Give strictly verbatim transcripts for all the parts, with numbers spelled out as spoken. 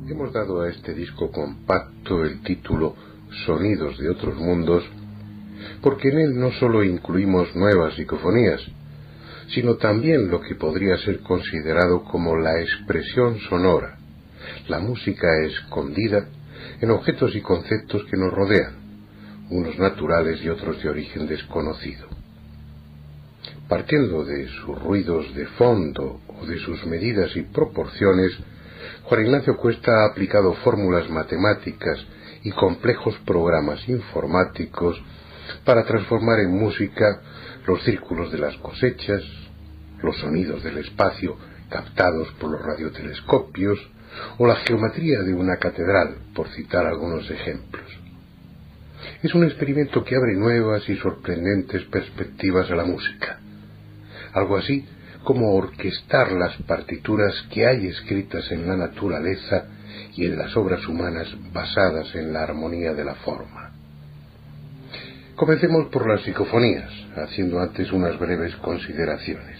Hemos dado a este disco compacto el título Sonidos de otros mundos, porque en él no solo incluimos nuevas psicofonías, sino también lo que podría ser considerado como la expresión sonora, la música escondida en objetos y conceptos que nos rodean, unos naturales y otros de origen desconocido. Partiendo de sus ruidos de fondo o de sus medidas y proporciones, Juan Ignacio Cuesta ha aplicado fórmulas matemáticas y complejos programas informáticos para transformar en música los círculos de las cosechas, los sonidos del espacio captados por los radiotelescopios o la geometría de una catedral, por citar algunos ejemplos. Es un experimento que abre nuevas y sorprendentes perspectivas a la música, algo así como orquestar las partituras que hay escritas en la naturaleza y en las obras humanas basadas en la armonía de la forma. Comencemos por las psicofonías, haciendo antes unas breves consideraciones.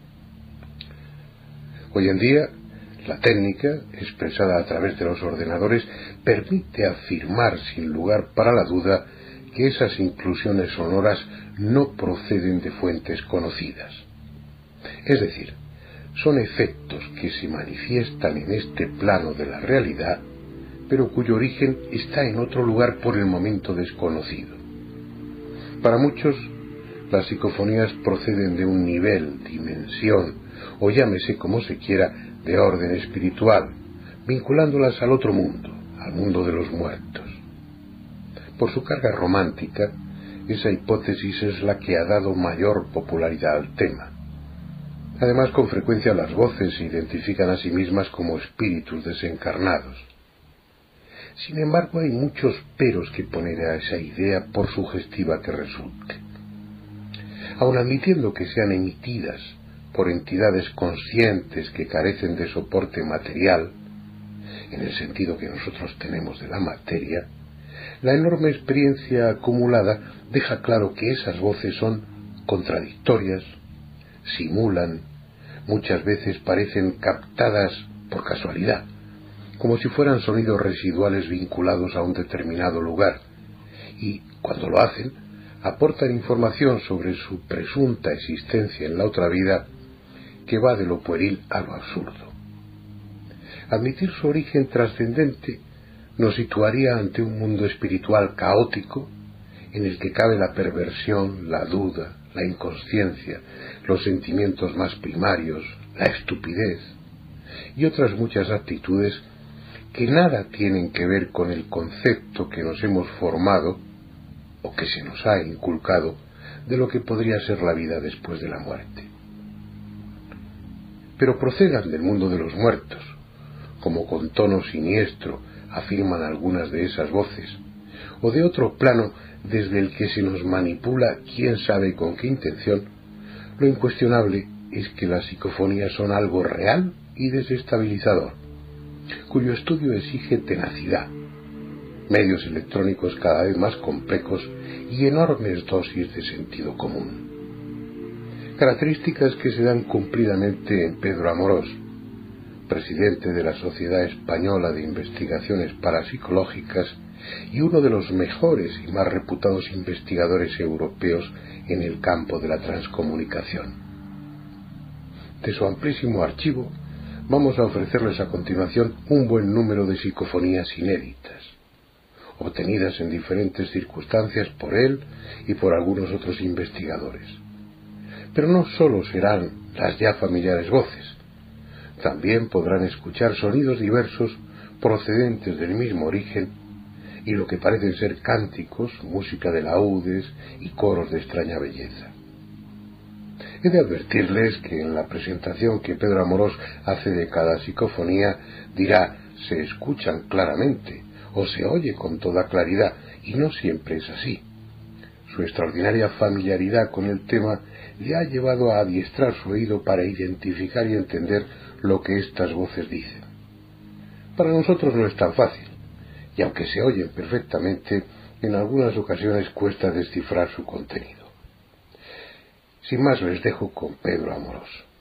Hoy en día, la técnica, expresada a través de los ordenadores, permite afirmar sin lugar para la duda que esas inclusiones sonoras no proceden de fuentes conocidas. Es decir, son efectos que se manifiestan en este plano de la realidad, pero cuyo origen está en otro lugar por el momento desconocido. Para muchos, las psicofonías proceden de un nivel, dimensión, o llámese como se quiera, de orden espiritual, vinculándolas al otro mundo, al mundo de los muertos. Por su carga romántica, esa hipótesis es la que ha dado mayor popularidad al tema. Además, con frecuencia las voces se identifican a sí mismas como espíritus desencarnados. Sin embargo, hay muchos peros que poner a esa idea por sugestiva que resulte. Aun admitiendo que sean emitidas por entidades conscientes que carecen de soporte material, en el sentido que nosotros tenemos de la materia, la enorme experiencia acumulada deja claro que esas voces son contradictorias, simulan, muchas veces parecen captadas por casualidad, como si fueran sonidos residuales vinculados a un determinado lugar, y, cuando lo hacen, aportan información sobre su presunta existencia en la otra vida que va de lo pueril a lo absurdo. Admitir su origen trascendente nos situaría ante un mundo espiritual caótico en el que cabe la perversión, la duda, la inconsciencia, los sentimientos más primarios, la estupidez y otras muchas actitudes que nada tienen que ver con el concepto que nos hemos formado o que se nos ha inculcado de lo que podría ser la vida después de la muerte. Pero procedan del mundo de los muertos, como con tono siniestro afirman algunas de esas voces, o de otro plano desde el que se nos manipula quién sabe con qué intención, lo incuestionable es que las psicofonías son algo real y desestabilizador, cuyo estudio exige tenacidad, medios electrónicos cada vez más complejos y enormes dosis de sentido común. Características que se dan cumplidamente en Pedro Amorós, presidente de la Sociedad Española de Investigaciones Parapsicológicas y uno de los mejores y más reputados investigadores europeos en el campo de la transcomunicación. De su amplísimo archivo, vamos a ofrecerles a continuación un buen número de psicofonías inéditas, obtenidas en diferentes circunstancias por él y por algunos otros investigadores. Pero no solo serán las ya familiares voces, también podrán escuchar sonidos diversos procedentes del mismo origen y lo que parecen ser cánticos, música de laúdes y coros de extraña belleza. He de advertirles que en la presentación que Pedro Amorós hace de cada psicofonía dirá se escuchan claramente o se oye con toda claridad, y no siempre es así. Su extraordinaria familiaridad con el tema le ha llevado a adiestrar su oído para identificar y entender lo que estas voces dicen. Para nosotros no es tan fácil, y aunque se oyen perfectamente, en algunas ocasiones cuesta descifrar su contenido. Sin más, les dejo con Pedro Amorós.